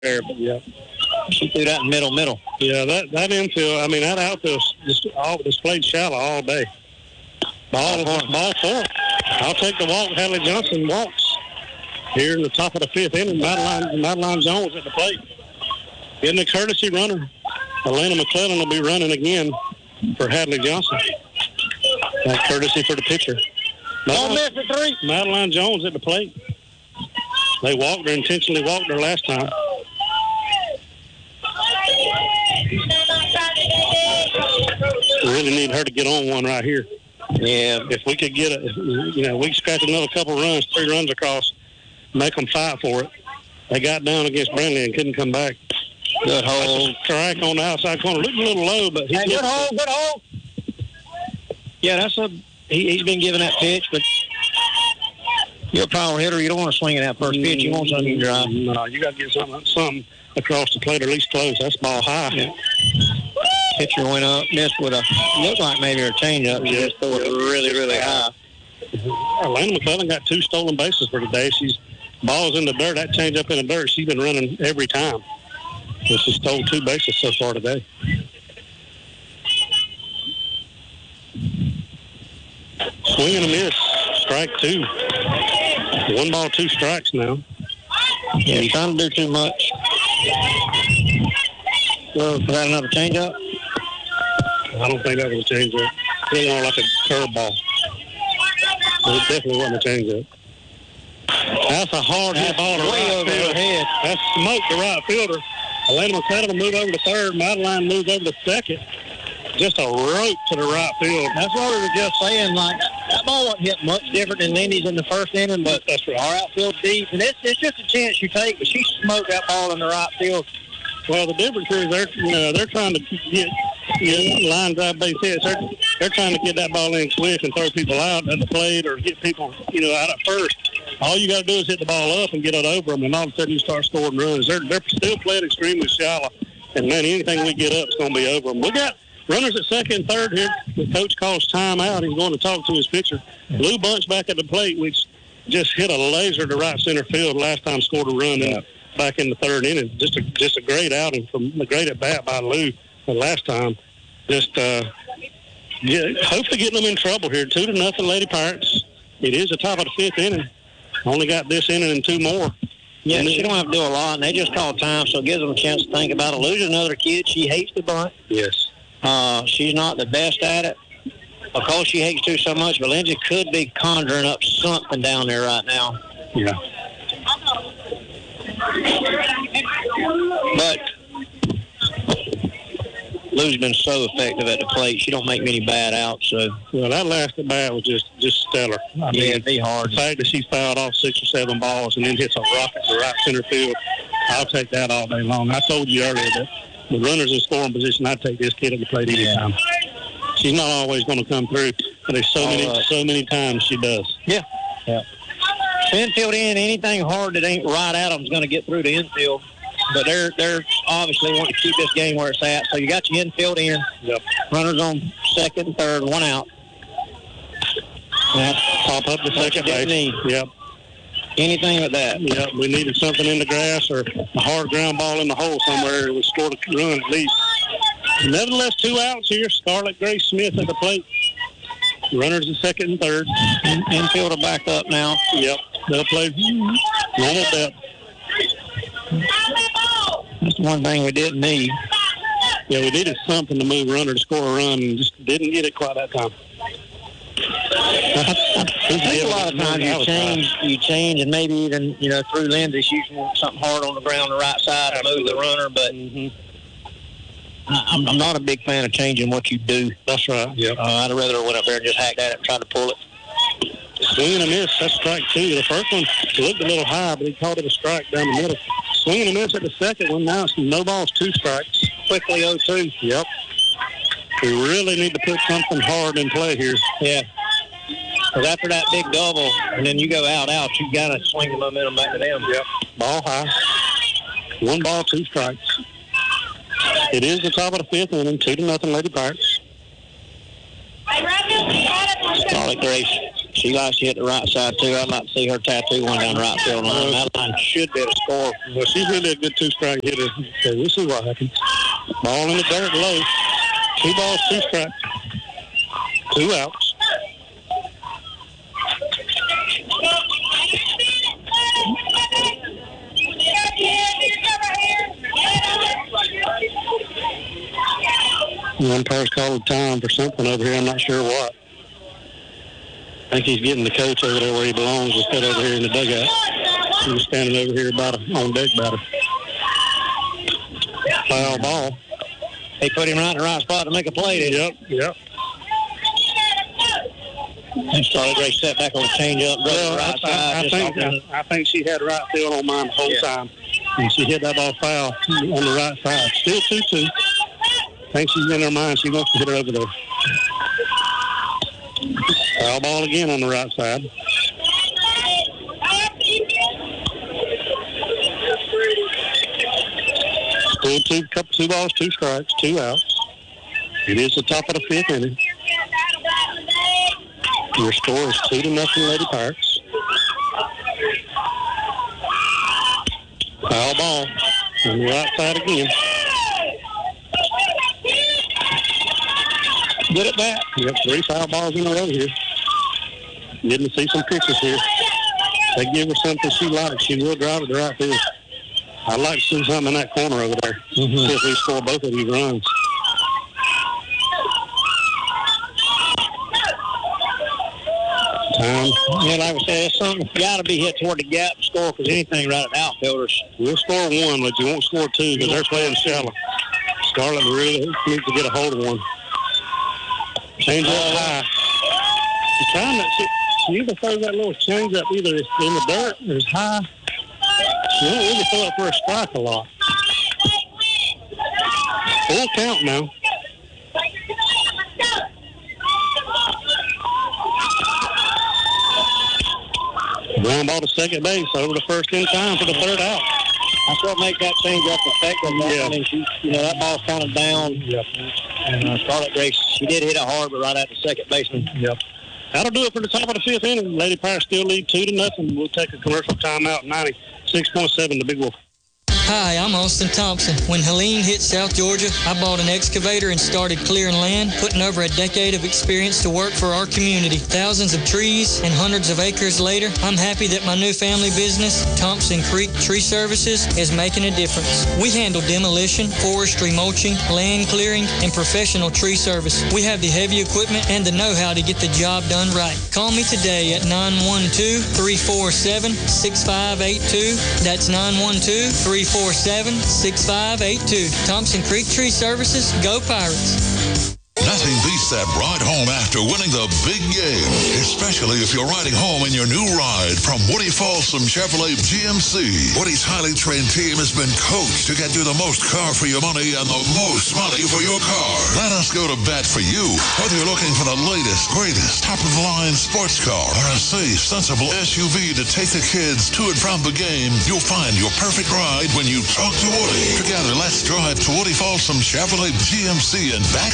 there. But yeah. She threw that in middle. Yeah, that infield, that outfield just played shallow all day. Ball four. I'll take the walk. Hadley Johnson walks here in the top of the fifth inning. Madeline Jones at the plate. Getting a courtesy runner. Elena McClellan will be running again for Hadley Johnson. That courtesy for the pitcher. Madeline Jones at the plate. They intentionally walked her last time. We really need her to get on one right here. Yeah. If we could get we could scratch another couple runs, 3 runs across, make them fight for it. They got down against Brindley and couldn't come back. Good hole. Strike on the outside corner. Looked a little low, but good hole. Yeah, he's been giving that pitch, but you're a power hitter. You don't want to swing at that first pitch. You want something dry. No, you got to get something across the plate or at least close. That's ball high. Yeah. Pitcher went up, missed with looked like maybe a changeup. She just threw it really, really high. Elena McClellan got 2 stolen bases for today. Ball's in the dirt. That changeup in the dirt, she's been running every time. So she stole 2 bases so far today. Swing and a miss. Strike 2. 1 ball, 2 strikes now. Yeah, he's trying to do too much. Well, is that another changeup? I don't think that was a changeup. It was more like a curveball. It definitely wasn't a changeup. That's a hard hit ball to right field. Head. That's smoked the right fielder. Elena McClellan will move over to third. Madeline moves over to second. Just a rope to the right field. That's what we were just saying. Like that ball wasn't hit much different than Lindy's in the first inning, but that's right. Our outfield deep, and it's just a chance you take. But she smoked that ball in the right field. Well, the difference is they're trying to get line drive base hits. They're trying to get that ball in quick and throw people out at the plate or get people out at first. All you got to do is hit the ball up and get it over them, and all of a sudden you start scoring runs. They're still playing extremely shallow, and man, anything we get up is going to be over them. We got runners at second and third here. The coach calls timeout. He's going to talk to his pitcher. Lou Bunch back at the plate, which just hit a laser to right center field last time, scored a run back in the third inning. Just a great outing from the great at bat by Lou the last time. Just hopefully getting them in trouble here. 2-0 Lady Pirates. It is the top of the fifth inning. Only got this inning and 2 more. Yeah, she don't have to do a lot, and they just call time, so it gives them a chance to think about it. Lou's another kid. She hates the bunt. Yes. She's not the best at it because she hates to so much, but Lindsay could be conjuring up something down there right now. Yeah. But Lou's been so effective at the plate. She don't make many bad outs. So that last at bat was just stellar. I mean, it'd be hard. The fact that she fouled off 6 or 7 balls and then hits a rocket to right center field, I'll take that all day long. I told you earlier that the runners in scoring position, I'd take this kid at the plate anytime. She's not always going to come through, but there's so many times she does. Yeah. Infield in, anything hard that ain't right at them is going to get through the infield. But they're obviously wanting to keep this game where it's at. So you got your infield in. Yep. Runners on second and third, 1 out. Yep. Pop up the second base. Yep. Anything with that. Yep. We needed something in the grass or a hard ground ball in the hole somewhere. It would score a run at least. Nevertheless, 2 outs here. Scarlett Grace Smith at the plate. Runners at second and third. Infielder back up now. Yep. They'll play normal depth. That's the one thing we didn't need. Yeah, we needed something to move runner to score a run and just didn't get it quite that time. I think a lot of times you change, and maybe even, through Lindsay, she's want something hard on the ground on the right side to move the runner, but I'm not a big fan of changing what you do. That's right. Yep. I'd rather went up there and just hacked at it and tried to pull it. Swing and a miss. That's strike 2. The first one looked a little high, but he called it a strike down the middle. Swing and a miss at the second one. Now it's no balls, 2 strikes. Quickly 0-2. Yep. We really need to put something hard in play here. Yeah. Because after that big double, and then you go out, you got to swing the momentum back to them. Yep. Ball high. 1 ball, 2 strikes. It is the top of the fifth inning, 2-0 Lady Pirates. Scarlett Grace She likes to hit the right side, too. I'd like to see her tattoo one down the right field line. That line should be able to score. Well, she's really a good two-strike hitter. So we'll see what happens. Ball in the dirt low. 2 balls, 2 strikes. 2 outs. The umpire's called time for something over here. I'm not sure what. I think he's getting the coach over there where he belongs instead of over here in the dugout. He was standing over here on deck about her. Foul ball. They put him right in the right spot to make a play. Yep. Started Gray set back on the changeup. Well, right side, I think she had right field on mine the whole time. And she hit that ball foul on the right side. Still 2-2. I think she's in her mind. She wants to hit her over there. Foul ball again on the right side. Still 2 balls, 2 strikes, 2 outs. It is the top of the 5th inning. Your score is 2-0, Lady Pirates. Foul ball on the right side again. Good at bat. Yep, 3 foul balls in a row here. Getting to see some pitches here. They give her something she likes. She will drive it to right field. I'd like to see something in that corner over there. See if we score both of these runs. Yeah, like I said, it's something got to be hit toward the gap to score because anything right at the outfielders. We'll score 1, but you won't score 2 because they're playing shallow. Scarlett really needs to get a hold of one. Change up high. She's trying to, she either throws that little change up either it's in the dirt or it's high. She don't really throw it for a strike a lot. Full count now. Ground ball to second base over the first in time for the 3rd out. That's what makes that change up effective. Yeah. I mean, that ball's kind of down. Yep. And Scarlett Grace, she did hit it hard, but right at the second baseman. Yep. That'll do it for the top of the 5th inning. Lady Pirates still lead 2-0. We'll take a commercial timeout. 96.7 the Big Wolf. Hi, I'm Austin Thompson. When Helene hit South Georgia, I bought an excavator and started clearing land, putting over a decade of experience to work for our community. Thousands of trees and hundreds of acres later, I'm happy that my new family business, Thompson Creek Tree Services, is making a difference. We handle demolition, forestry mulching, land clearing, and professional tree service. We have the heavy equipment and the know-how to get the job done right. Call me today at 912-347-6582. That's 912-347-6582. Thompson Creek Tree Services. Go Pirates. Nothing beats that ride home after winning the big game, especially if you're riding home in your new ride from Woody Folsom Chevrolet GMC. Woody's highly trained team has been coached to get you the most car for your money and the most money for your car. Let us go to bat for you. Whether you're looking for the latest, greatest, top-of-the-line sports car or a safe, sensible SUV to take the kids to and from the game, you'll find your perfect ride when you talk to Woody. Together, let's drive to Woody Folsom Chevrolet GMC and back